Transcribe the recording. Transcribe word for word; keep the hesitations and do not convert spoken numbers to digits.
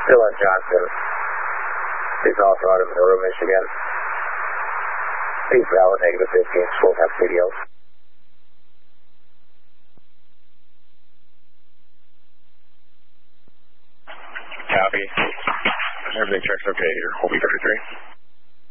Dylan Johnson. He's also out of Monroe, Michigan. Peace Bravo, negative fifteen, full have video. Copy. Everything checks okay here. We'll be thirty-three.